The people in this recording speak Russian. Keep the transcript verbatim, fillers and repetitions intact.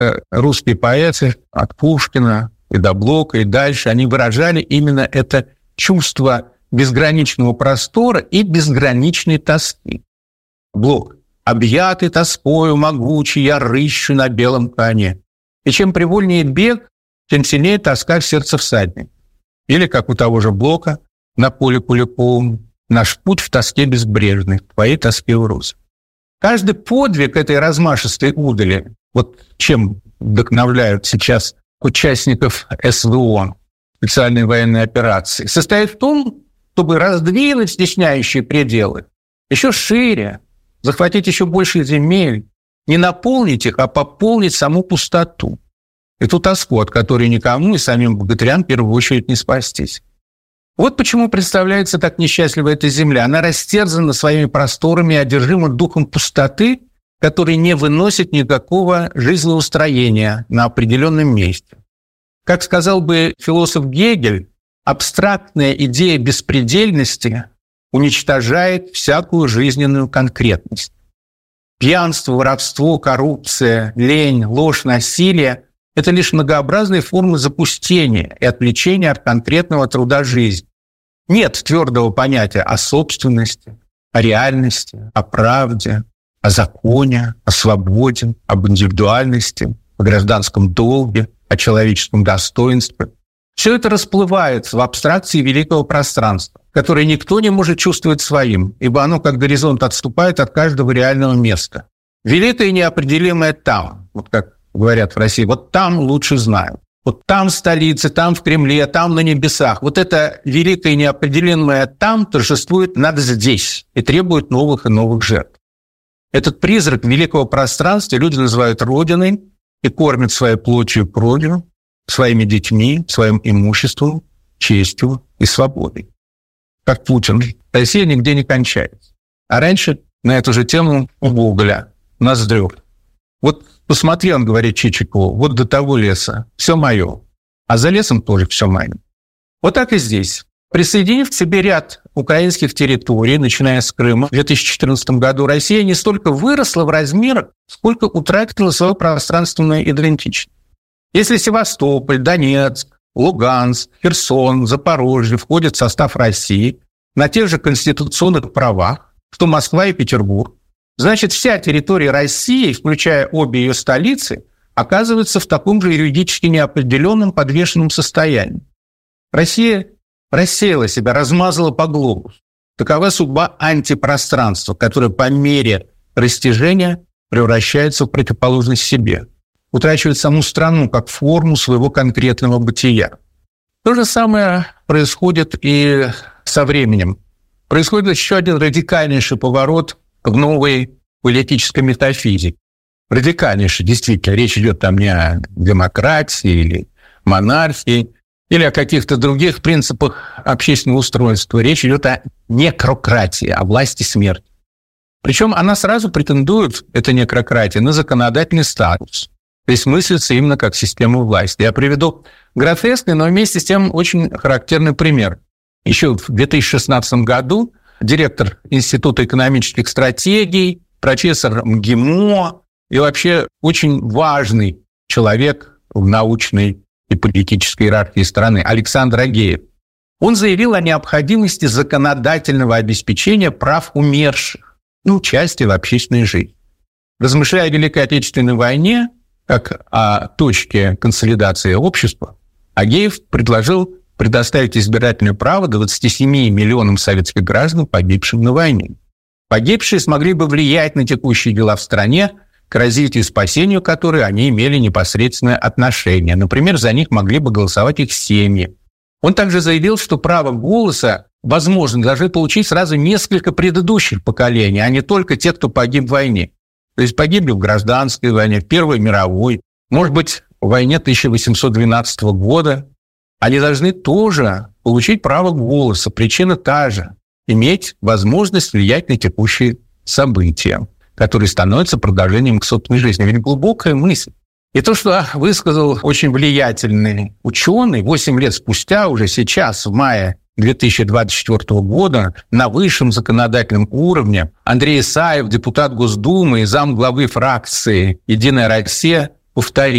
русские поэты от Пушкина и до Блока и дальше, они выражали именно это чувство безграничного простора и безграничной тоски. Блок: «Объятый тоскою могучий, я рыщу на белом коне». И чем привольнее бег, тем сильнее тоска в сердце всадника. Или, как у того же Блока, на поле Куликовом: «Наш путь в тоске безбрежный, в твоей тоске в розе». Каждый подвиг этой размашистой удали, вот чем вдохновляют сейчас участников эс вэ о, специальной военной операции, состоит в том, чтобы раздвинуть стесняющие пределы еще шире, захватить еще больше земель, не наполнить их, а пополнить саму пустоту, эту тоску, от которой никому и самим богатырям в первую очередь не спастись. Вот почему представляется так несчастлива эта земля. Она растерзана своими просторами и одержима духом пустоты, который не выносит никакого жизнеустроения на определенном месте. Как сказал бы философ Гегель, абстрактная идея беспредельности уничтожает всякую жизненную конкретность. Пьянство, воровство, коррупция, лень, ложь, насилие – это лишь многообразные формы запустения и отвлечения от конкретного труда жизни. Нет твердого понятия о собственности, о реальности, о правде, о законе, о свободе, об индивидуальности, о гражданском долге, о человеческом достоинстве. Все это расплывается в абстракции великого пространства, которое никто не может чувствовать своим, ибо оно как горизонт отступает от каждого реального места. Великое и неопределимое там, вот как говорят в России, вот там лучше знают. Вот там в столице, там в Кремле, там на небесах. Вот это великое и неопределимое там торжествует над здесь и требует новых и новых жертв. Этот призрак великого пространства люди называют Родиной и кормят своей плотью и кровью, своими детьми, своим имуществом, честью и свободой. Как Путин. Россия нигде не кончается. А раньше на эту же тему у Гоголя Ноздрев. Вот посмотри, он говорит Чичикову, вот до того леса все мое, а за лесом тоже все мое. Вот так и здесь. Присоединив к себе ряд украинских территорий, начиная с Крыма, в две тысячи четырнадцатом году Россия не столько выросла в размерах, сколько утратила свою пространственную идентичность. Если Севастополь, Донецк, Луганск, Херсон, Запорожье входят в состав России на тех же конституционных правах, что Москва и Петербург, значит, вся территория России, включая обе ее столицы, оказывается в таком же юридически неопределенном подвешенном состоянии. Россия рассеяла себя, размазала по глобусу. Такова судьба антипространства, которое по мере растяжения превращается в противоположность себе, утрачивает саму страну как форму своего конкретного бытия. То же самое происходит и со временем. Происходит еще один радикальнейший поворот в новой политической метафизике. Радикальнейший, действительно. Речь идет там не о демократии или монархии, или о каких-то других принципах общественного устройства. Речь идет о некрократии, о власти смерти. Причем она сразу претендует, эта некрократия, на законодательный статус. То есть мыслится именно как система власти. Я приведу гротескный, но вместе с тем очень характерный пример. Еще в две тысячи шестнадцатом году директор Института экономических стратегий, профессор МГИМО и вообще очень важный человек в научной и политической иерархии страны Александр Агеев. Он заявил о необходимости законодательного обеспечения прав умерших, ну, участия в общественной жизни. Размышляя о Великой Отечественной войне, как о точке консолидации общества, Агеев предложил предоставить избирательное право двадцати семи миллионам советских граждан, погибшим на войне. Погибшие смогли бы влиять на текущие дела в стране, к развитию и спасению которой они имели непосредственное отношение. Например, за них могли бы голосовать их семьи. Он также заявил, что право голоса, возможно, должны получить сразу несколько предыдущих поколений, а не только те, кто погиб в войне. То есть погибли в гражданской войне, в Первой мировой, может быть, в войне тысяча восемьсот двенадцатого года. Они должны тоже получить право голоса. Причина та же – иметь возможность влиять на текущие события, которые становятся продолжением их собственной жизни. Ведь глубокая мысль. И то, что высказал очень влиятельный ученый восемь лет спустя, уже сейчас, в мае две тысячи двадцать четвёртого года, на высшем законодательном уровне, Андрей Исаев, депутат Госдумы и замглавы фракции «Единая Россия», повторил: